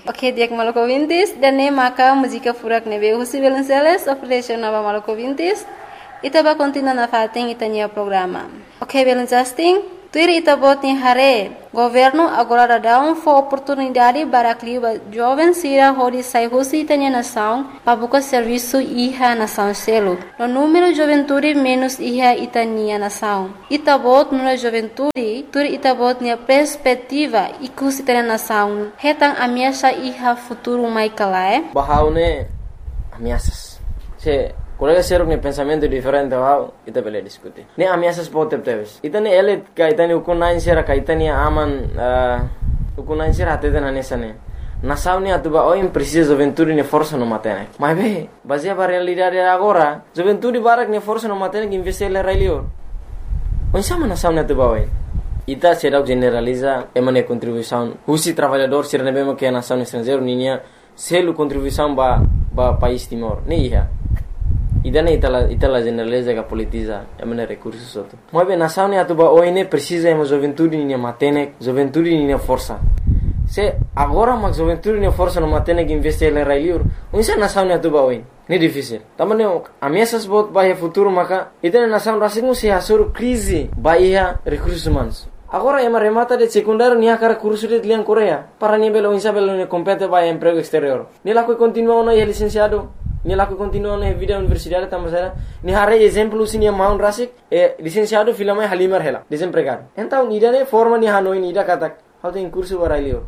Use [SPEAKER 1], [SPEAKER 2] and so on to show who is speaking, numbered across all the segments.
[SPEAKER 1] Ok, dia maluco ouvintes, dane maka música furak nebe Husi Belenceles, oferece nova maluco ouvintes, itaba continua na fating itanya programa. Ok, Belencasting, tuir itabot ni hare, governo agora dá oportunidade para que jovens sira hodi sai Husi itanya nação, para buscar serviço iha nação selo. No número juventude menos iha itanya nação. Itabot nuna juventude, tuir itabot ni perspectiva ikus itanya nação. Hetang ameaça iha futuro mai kalae.
[SPEAKER 2] Bahaune ameaças. Se colega seruk ne pensamento diferente bahau ita bele diskuti. Ne ameaças pode teves. Itane ele kaitani ukunain sera kaitani aman ukunain sera ateden anesane. Nação ne atuba o precisa juventude ne força no matene. Mas be, baseia para realidade agora, juventude barak ne força no matene que investir le railio. Onsama nação ne atuba oi. Ita será generaliza emane contribuição. Husi trabalhador será nebema que a nação estrangeiro ninha selo contribuição ba país Timor. Ne ia. Idane itala generaliza que politiza emane recursos outro. Mas bem nação ne atuba oi ne precisa ema juventude ninha matene, juventude ninha força. Se agora mas juventude ninha força no matene que investir le railio. Onsa nação ne atuba oi. Ne difícil. Tamane ameaças bot bahia futuro maka itane nação rasingu se hasur crise bahia recursos humanos. Agora ema remata de secundário nia cara curso de lian Coreia para nia belo insa belo ne compete para emprego exterior. Ni lá que continua no licenciado, ni lá que continua na vida universidade tamasera, ni hare exemplo se nia maun rasik licenciado filama halimar hela, desempregado. Então ni dane forma ni hanoi ni da katak, how tem curso para ilio.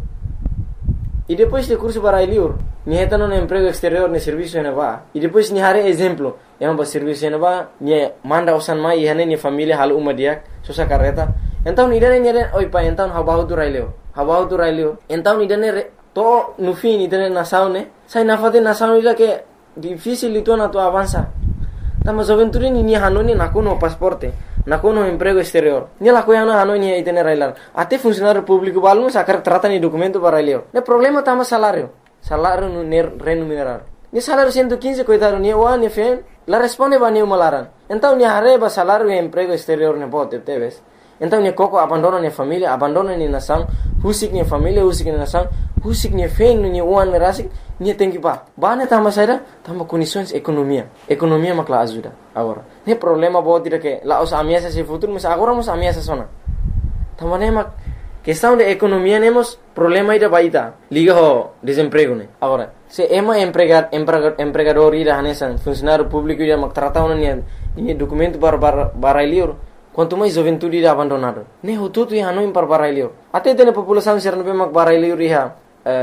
[SPEAKER 2] E depois de curso para ilio, ni heta no emprego exterior ne serviço ne va. E depois ni hare exemplo, ema ba serviço ne va, ni manda osan mai e hane ni família hal uma dia, sosa carreta. Então nidane oi pa então habahu tu raileo então nidane to no fim nidane nação né sai na fade nação ida que difícil itu na tu avança tama juventude ni hanoni na kono pasporte na kono emprego exterior ni la koya na hanoni itene railar até funcionário público balmo sacar trata ni documento para raileo ne problema tama salário no remunerar ni salário 115 coitado ni o ni fen la responde ba ni malaran então ni areba salário e emprego exterior ne bote teves. Então ni koko abandona ni família, abandona ni nação, husik ni família, husik ni nação, husik ni feng ni uan rasik, ni tem que ba. Ba ne tama saida, tama condições economia makla ajuda. Agora, ne problema bo tira que lá os ameaças se futuro, mas agora nos ameaças sona. Tama ne mak questão de economia nemos problema ida baita, liga ho desemprego ne. Agora, se ema empregador ida hanesan, funcionário público ida mak trata una ni documento para ilio. Quanto mais juventude irá abandonado. Ne hututu ia não para barailio. Até tem a população ser não mak barailio riha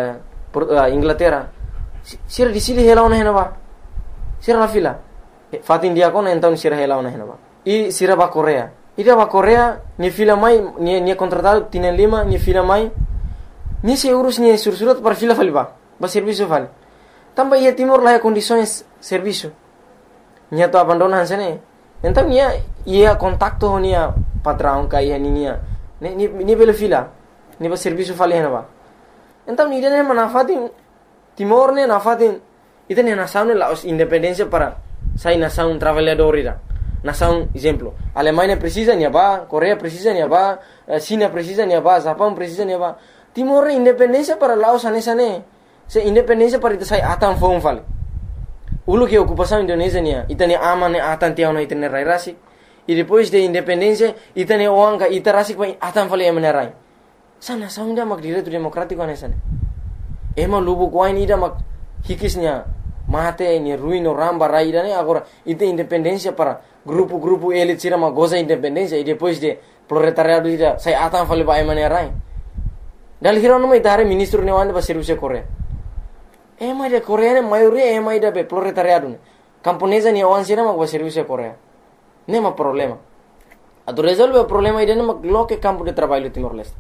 [SPEAKER 2] Inglaterra. Sira disili hela ona henaba. Sira la fila. Fatin dia kona então sira hela ona henaba. E sira ba Coreia. Ida ba Coreia ni fila mai ni contratado tienen lima ni fila mai. Ni se urus ni sursurat para fila faliba. Ba serviço vale. Também ia Timor lá condições serviço. Ni to abandonan sene. Então ia contacto nia patrão kai nia ni bela fila ni ba serviço fali henaba. Então ni dene manafatin Timor ne nafatin itene nação ne la independência para sai nação trabalhador ira. Nação exemplo, Alemanha precisa nia ba, Coreia precisa nia ba, China precisa nia ba, Japão precisa nia ba. Timor independência para Laos anesane. Se independência para ita sai atan fom fali. Ulu que ocupação Indonésia nia, itane aman atan tiao na itane rai rasik. E depois de independência, itane oanga ita rasik pa atan fali emanerai. Sana saunda mak direito democrático anesane. Ema lubu kwain ida mak hikisnya mate ni ruino ramba rai dane agora ite independência para grupo elite sira mak goza independência e depois de proletariado ida sai atan fali pa emanerai. Dal hirono mai dare ministro ne wande ba serviço Coreia. Ema ida Coreia ne maioria ema ida be proletariado ne. Camponesa ni awan sira mak ba serviço Coreia. Nema problema. Atu resolve o problema ida ne mak loke campo de trabalho Timor-Leste.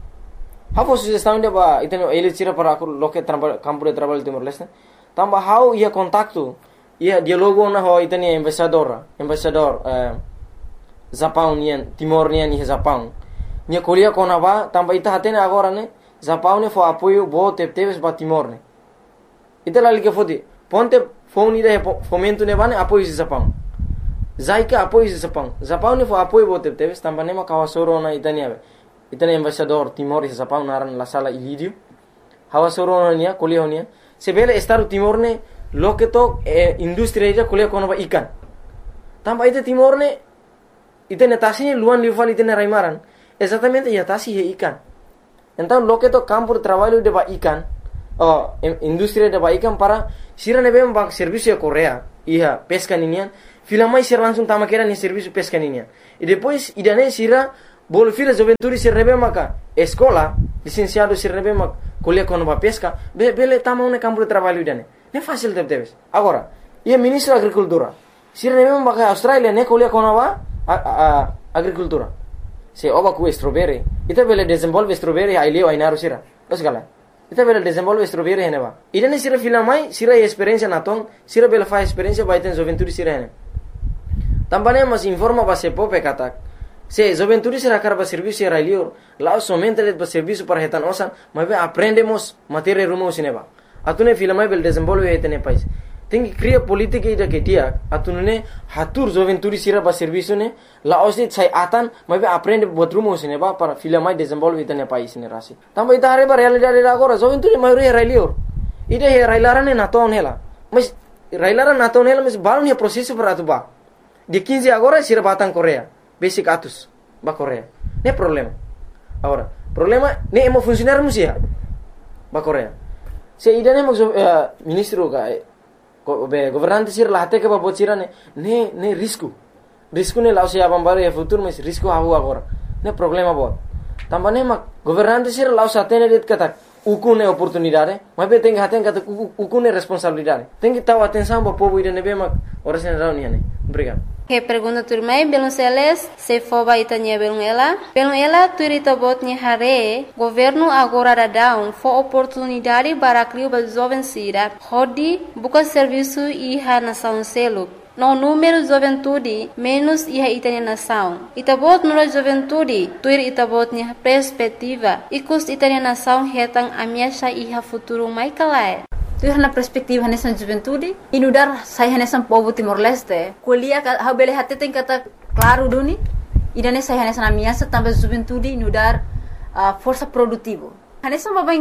[SPEAKER 2] Hau sugestão de ba iteno ele tira para loke campo de trabalho Timor-Leste. Tamba hau ia contacto ia dialogo na ho iteni embaixador Japão nian Timor nian ni Japão. Nia kolia kona ba tamba ita hatene agora ne Japão ne fo apoio bo teves ba Timor ne. Ita lali que fodi ponte phone ida fomento ne bane apoio de Japão. Zaika apoio de Japão. Japão ne fo apoio bo teves tamba ne ma kawasoro na itani embaixador Timor e Japão naran la sala Ilídio. hawa soronia kuliah sebele Estado Timor ne loke to industri aja kuliah kono ba ikan tamba ite Timor ne ite netasi luan liufal ite raimaran exatamente ya tasi he ikan então loke to campo de trabalho de ba ikan industri de ba ikan para sira nebe bak serviço Korea iya pesca ninian filamai sira langsung tama kera ni serviço pesca ninian e depois idane sira bol fila juventude sira nebe maka escola licenciado sira nebe mak kuliah kono ba pesca bele tama un campo de trabalho idane ne fácil debes agora ia ministro agricultura sira nebe maka Australia ne kuliah kono ba agricultura se oba ku strawberry ita bele desenvolve strawberry ai leo ai naru sira dos gala ita bele desenvolve strawberry hene ba idane sira filamai sira experiência naton sira bele fa experiência ba iten juventude sira hene tambane mas informa ba se pope katak se juventude sira karba serviço era leo lá somente le serviço para retan osan mas aprendemos matéria rumo sineba atune filamai bele desenvolve etene país tem que criar política ida que dia atunune hatur juventude sira ba serviço ne la osit sai atan mas aprende buat rumo sineba para filamai desenvolve etene país ne rasi tamba ita are ba realidade agora juventude maioria era leo ida he railarane naton hela mas railara naton hela mas balon he processo para tu ba de 15 agora sira batang Korea basic atus ba Korea ne problema agora problema ne emo funcionar musia ba Korea se idane mo ministro ga governante sir lahte ke ba bocira ne risco ne lao se abam bare futuro mas risco hawu agora ne problema bo tambane ma governante sir lao satene det kata ukune oportunidade mas be tem haten kata ukune responsabilidade tem que tahu atenção ba povo idane be ma ora sen rauni ne obrigado.
[SPEAKER 1] Que pergunta turmai belum seles se foba itanya belum ela turita botnya hare governo agora dadão fo oportunidade para criar ba jovem sira hodi buka serviço iha nação selo no número juventude menos iha itanya nação itabot nura juventude tuir itabotnya perspectiva ikus itanya nação hetang amiasha iha futuro mai kalai. Tu na perspektiva nessa juventude inudar saya nessa povo Timor Leste kuliah ha bele hati tem kata claro duni idane saya nessa na minha também juventude inudar força produtivo nessa babang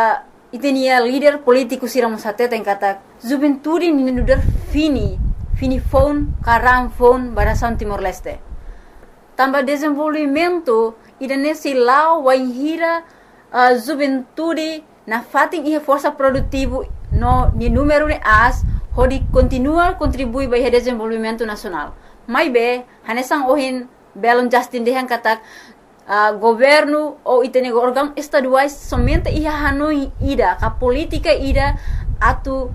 [SPEAKER 1] itenia líder político siramos hati tem kata juventude inudar fini phone karang phone barasan Timor Leste tambah desenvolvimento idane silau waihira juventude na fating ia força produtivo no ni número de as hodi continua contribui para o desenvolvimento nacional mai be hanesang ohin belon Justin dehan katak governo ou itene órgão estaduais somente ia hanoi ida ka política ida atu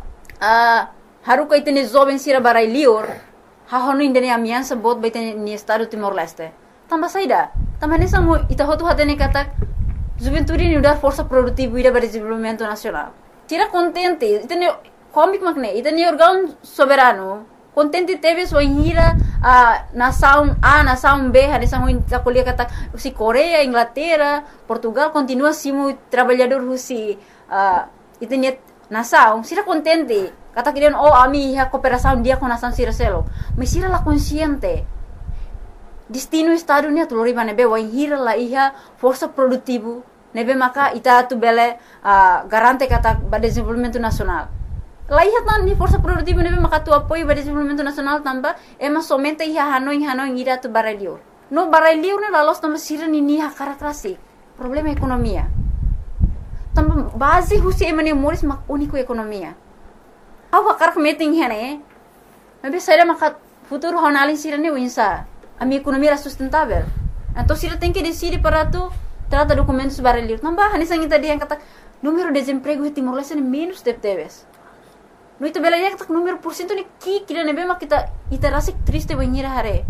[SPEAKER 1] haruka itene jovem sira barai lior ha honu indene amiansa bot ba itene ni estado Timor Leste tamba saida tamba hanesang ita hotu hatene katak juventude ni udar força produtiva ida para desenvolvimento nacional tira contente itene comic makne itene órgão soberano contente teve so hira nação A nação B hanesang ita kuliah kata si Korea Inglaterra Portugal continua simu trabalhador husi itene nação sira contente kata kirian ami ha cooperação dia com nação sira selo mas sira la consciente destino estado ni atulori manebe wa hira la iha força produtivo nebe maka ita tu bele garante kata ba desenvolvimento nacional la iha tan ni força produtivo nebe maka tu apoio ba desenvolvimento nacional tamba ema somente iha hanoi ira tu barelio no barelio ne la los tamba sira ni ha karakterasi problema ekonomia tamba base husi emane moris mak unico ekonomia awa karak meeting hene nebe saya maka futuro honalin sira ni winsa a minha economia era sustentável. Então, se ele tem que decidir para tu trata documentos barulhos, não vai. Nessa gente dia kata número de desemprego em Timor Leste menos de teves. No itu bela dia kata número por cento ni kira nebe mak kita rasa triste banhira hare.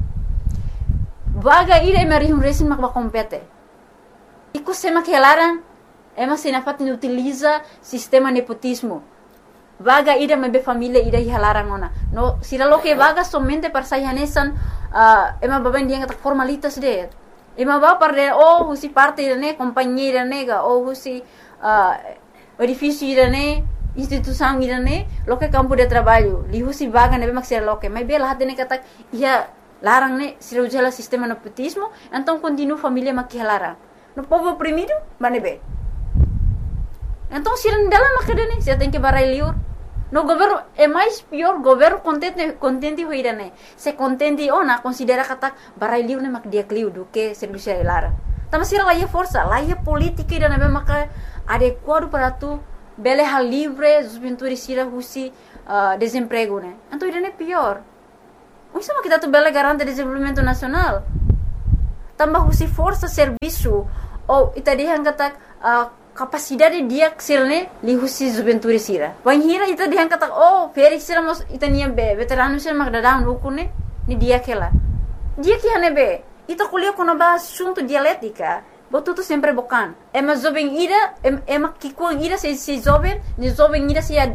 [SPEAKER 1] Vaga ira emerihum resin mak ba compete. Iku sema que larang ema sinafat ni utiliza sistema nepotismo. Vaga ida mebe família ida hilarang ona. No sira lo que vaga somente para sayanesan ema baben dia kata formalitas de. Ema ba para husi parte ne companhia nega husi edifício ne instituição ne lo que campo de trabalho. Li husi vaga nebe mak sira lo que mas bela hatene kata ia larang ne sira ujala sistema nepotismo, então continua família mak hilarang. No povo oprimido, manebe.
[SPEAKER 3] Então, se não dá uma cadena, você tem que parar liur. No governo é mais pior, governo contente hoje, né? Se contente ou não, considera que tá parar liur né, mas dia cliu do que serviço é lara. Tapi se lá é força, lá é política e não é mais adequado para tu, beleha livre, os pintores se rusi desemprego, né? Então, isso é pior. Isso é que tu bela garante desenvolvimento nacional. Tambah husi força serviço ou itadihan kata capacidade dia sirne li husi juventude sira. Wanhira itadihan kata feri sira mos itania be veterano sira magdadang ukune ni dia kela. Dia que hanebe ita kuliah kono ba assunto dialética. Botuto sempre bocan. Ema jovem ira ema kikuang ira se jovem, ni jovem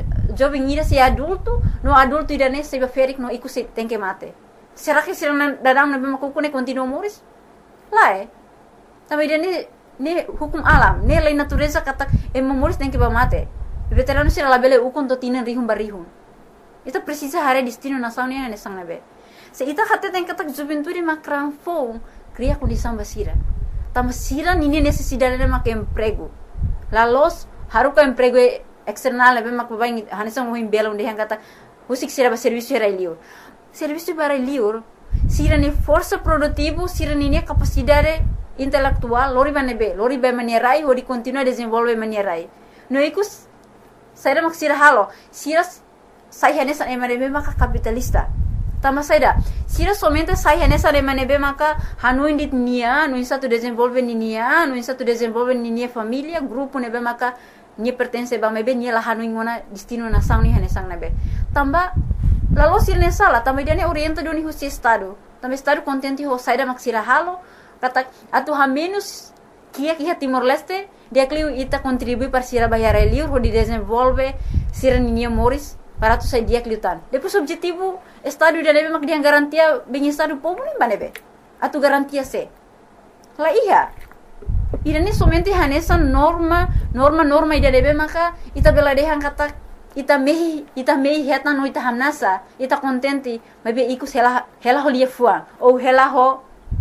[SPEAKER 3] ira se adulto, no adulto ira ne se ferik no iku se tem que mate. Será que sira dadang na be makukune continua moris? Lá também ne hukum alam, ne lei natureza kata memoris tem que mate. Veterano se la bele ukon to tinan rihum barihum. Itu precisa hare destino nação ne ne sang nabe. Se ita kata tem kata juventude makran fo cria condição basira. Tamasira nini necessidade de mak emprego. Lalos haruka emprego external nabe mak babai hanesang mo himbelo de kata usik sira ba serviço era liur. Serviço para liur sira ni força produtivo, sira ni capacidade intelectual, lori ba manierai, ori continua desenvolve manierai. No ikus, saira mak sira halo, sira sai hanesa emanebe maka capitalista. Tama saida, sira somente sai hanesa emanebe maka hanuin dit nia, no insa tu desenvolve nia, no insa tu desenvolve nia família, grupo nebe maka ni pertence ba mebe ni la hanuin ngona destino na sang ni hanesang nebe. Tamba lalu sirne sala, também dia ne orienta do ni husi estado. Também estado contente ho saida mak sira halo, kata atu ha menos kia Timor Leste, dia kliu ita contribui para sira bayar liur ho di desenvolve sira ninia moris para tu sai dia kliutan. Depois objetivo estado dia nebe mak dia garantia bem estado povo nem banebe. Atu garantia se. La iya. Ida ne somente hanesa norma ida nebe maka ita bela dehan kata ita mehi heta no ita hamnasa ita contente mabe iku hela ho lia fuang ou hela ho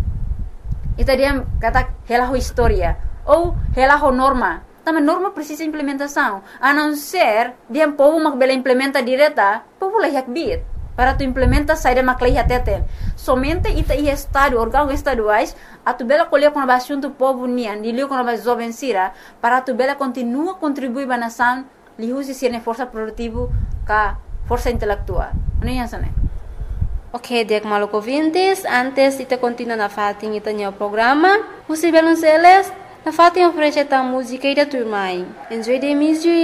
[SPEAKER 3] ita dia kata hela ho historia ou hela ho norma. Tama norma precisa implementação, a não ser dia povo mak bela implementa direta povo la yak bit para tu implementa saída mak la teten somente ita i estado órgão estaduais a tu bela colher com a assunto povo nian dilio com a jovem sira para tu bela continua contribuir ba nação lihusi sirne força produtivo ka força intelectual. Ano yan sana?
[SPEAKER 1] Ok, dek maluco vintes, antes ita continua na fatin ita nyo programa. Husi belon seles, na fatin oferece ta música ida turmai. Enjoy the music.